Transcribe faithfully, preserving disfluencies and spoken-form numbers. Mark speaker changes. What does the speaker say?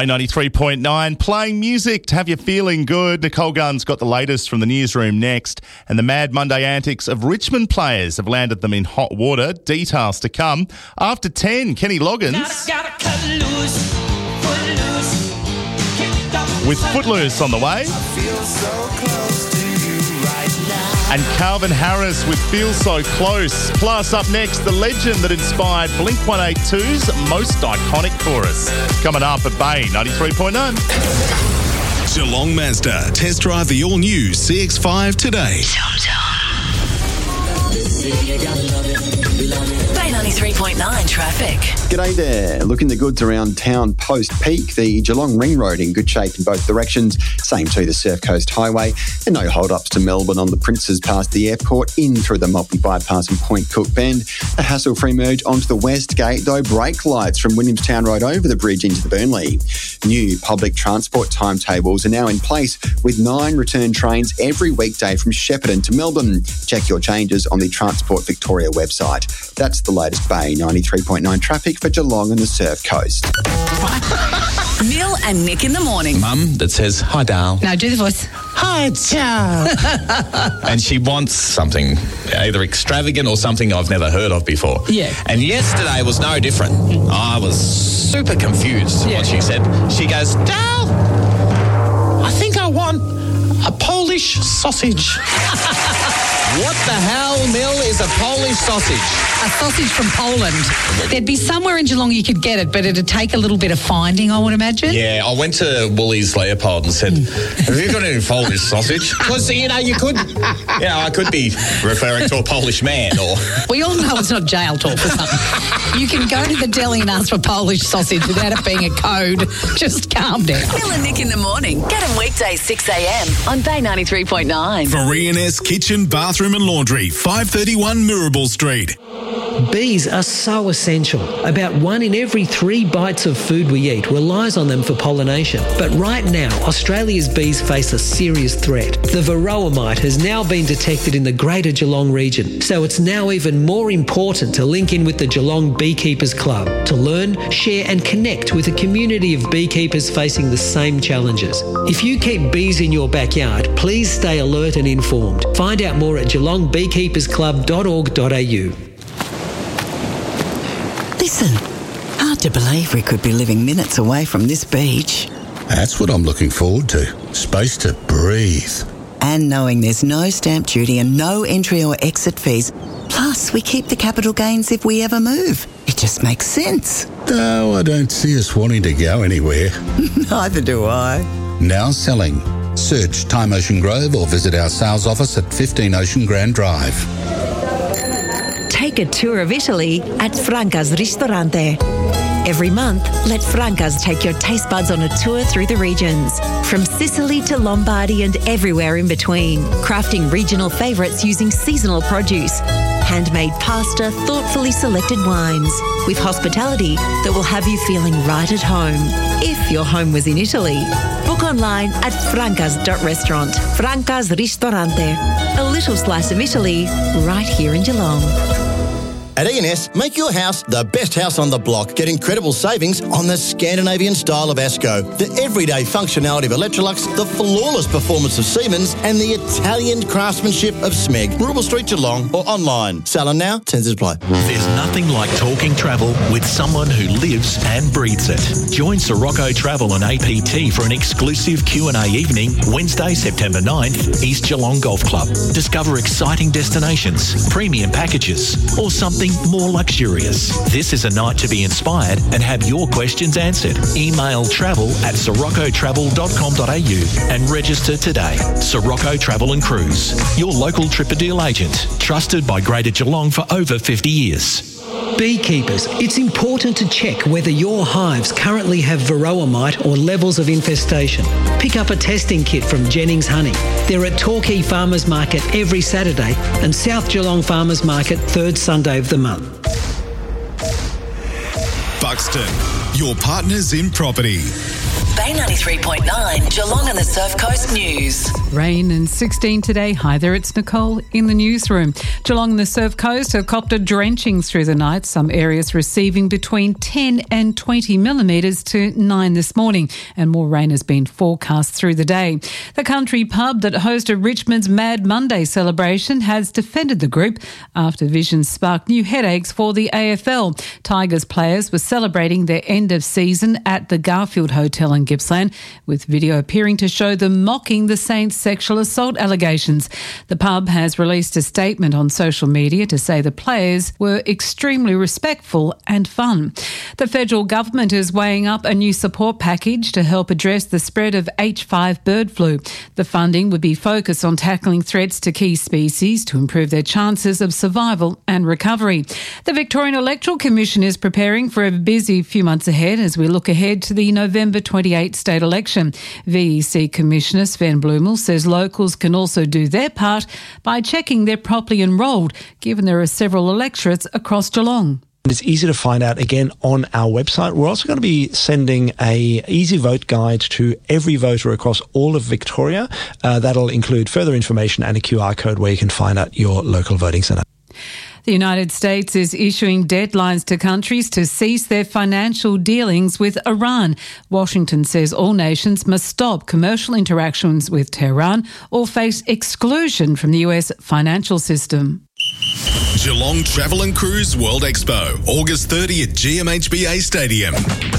Speaker 1: Bay ninety-three point nine, playing music to have you feeling good. Nicole Gunn's got the latest from the newsroom next, and the Mad Monday antics of Richmond players have landed them in hot water. Details to come. After ten, Kenny Loggins
Speaker 2: Gotta, gotta cut loose, footloose,
Speaker 1: with Footloose on the way.
Speaker 2: I feel so close to you right now.
Speaker 1: And Calvin Harris with Feel So Close. Plus, up next, the legend that inspired Blink one eighty-two's most iconic chorus. Coming up at Bay ninety-three point nine.
Speaker 3: Geelong Mazda. Test drive the all-new C X five today.
Speaker 4: Bay ninety-three point nine traffic.
Speaker 5: G'day there. Looking the goods around town post-peak. The Geelong Ring Road in good shape in both directions. Same to the Surf Coast Highway. And no hold-ups to Melbourne on the Princes past the airport, in through the Maltby bypass and Point Cook Bend. A hassle-free merge onto the West Gate, though brake lights from Williamstown Road over the bridge into the Burnley. New public transport timetables are now in place, with nine return trains every weekday from Shepparton to Melbourne. Check your changes on the Transport Victoria website. That's the latest Bay ninety-three point nine traffic for Geelong and the Surf Coast.
Speaker 4: Neil and Nick in the morning.
Speaker 6: Mum that says, "Hi, Dal."
Speaker 7: No, do the voice.
Speaker 6: Hi, Dal. And she wants something either extravagant or something I've never heard of before.
Speaker 7: Yeah.
Speaker 6: And yesterday was no different. I was super confused
Speaker 7: Yeah.
Speaker 6: what she said. She goes, "Dal, I think I want a Polish sausage." What the hell, Mill, is a Polish sausage?
Speaker 7: A sausage from Poland. There'd be somewhere in Geelong you could get it, but it'd take a little bit of finding, I would imagine.
Speaker 6: Yeah, I went to Woolies Leopold and said, "Have you got any Polish sausage?" Because, you know, you could, you know, I could be referring to a Polish man or...
Speaker 7: We all know it's not jail talk for something. You can go to the deli and ask for Polish sausage without it being a code. Just calm down.
Speaker 4: Neil and Nick in the morning. Get them weekdays six a.m. on Bay ninety-three point nine.
Speaker 3: For E and S Kitchen, Bathroom and Laundry, five thirty-one Mirabel Street.
Speaker 8: Bees are so essential. About one in every three bites of food we eat relies on them for pollination. But right now, Australia's bees face a serious threat. The varroa mite has now been detected in the Greater Geelong region, so it's now even more important to link in with the Geelong Beekeepers Club to learn, share and connect with a community of beekeepers facing the same challenges. If you keep bees in your backyard, please stay alert and informed. Find out more at geelong beekeepers club dot org dot a u.
Speaker 9: Listen, hard to believe we could be living minutes away from this beach.
Speaker 10: That's what I'm looking forward to. Space to breathe.
Speaker 9: And knowing there's no stamp duty and no entry or exit fees. Plus, we keep the capital gains if we ever move. It just makes sense.
Speaker 10: No, I don't see us wanting to go anywhere.
Speaker 9: Neither do I.
Speaker 10: Now selling. Search Time Ocean Grove or visit our sales office at fifteen Ocean Grand Drive.
Speaker 11: Take a tour of Italy at Franca's Ristorante. Every month, let Franca's take your taste buds on a tour through the regions. From Sicily to Lombardy and everywhere in between. Crafting regional favourites using seasonal produce. Handmade pasta, thoughtfully selected wines. With hospitality that will have you feeling right at home. If your home was in Italy. Book online at francas dot restaurant. Franca's Ristorante. A little slice of Italy right here in Geelong.
Speaker 12: At E and S, make your house the best house on the block. Get incredible savings on the Scandinavian style of Asco, the everyday functionality of Electrolux, the flawless performance of Siemens, and the Italian craftsmanship of Smeg. Mirabel Street, Geelong, or online. Selling now, Tens Play.
Speaker 13: There's nothing like talking travel with someone who lives and breathes it. Join Sirocco Travel and A P T for an exclusive Q and A evening, Wednesday, September ninth, East Geelong Golf Club. Discover exciting destinations, premium packages, or something more luxurious. This is a night to be inspired and have your questions answered. Email travel at sirocco travel dot com dot a u and register today. Sirocco Travel and Cruise, your local Tripper Deal agent, trusted by Greater Geelong for over fifty years.
Speaker 8: Beekeepers, it's important to check whether your hives currently have varroa mite or levels of infestation. Pick up a testing kit from Jennings Honey. They're at Torquay Farmers Market every Saturday and South Geelong Farmers Market third Sunday of the month.
Speaker 3: Buxton, your partners in property.
Speaker 4: Bay ninety-three point nine, Geelong and the Surf Coast News.
Speaker 14: Rain and sixteen today. Hi there, it's Nicole in the newsroom. Geelong and the Surf Coast have copped a drenching through the night. Some areas receiving between ten and twenty millimetres to nine this morning, and more rain has been forecast through the day. The country pub that hosted Richmond's Mad Monday celebration has defended the group after visions sparked new headaches for the A F L. Tigers players were celebrating their end of season at the Garfield Hotel in Gippsland, with video appearing to show them mocking the Saints' sexual assault allegations. The pub has released a statement on social media to say the players were extremely respectful and fun. The federal government is weighing up a new support package to help address the spread of H five bird flu. The funding would be focused on tackling threats to key species to improve their chances of survival and recovery. The Victorian Electoral Commission is preparing for a busy few months ahead as we look ahead to the November twenty-eighth state election. V E C Commissioner Sven Blumel says locals can also do their part by checking they're properly enrolled, given there are several electorates across Geelong.
Speaker 15: It's easy to find out again on our website. We're also going to be sending a easy vote guide to every voter across all of Victoria. Uh, that'll include further information and a Q R code where you can find out your local voting centre.
Speaker 14: The United States is issuing deadlines to countries to cease their financial dealings with Iran. Washington says all nations must stop commercial interactions with Tehran or face exclusion from the U S financial system.
Speaker 3: Geelong Travel and Cruise World Expo, August thirtieth at G M H B A Stadium.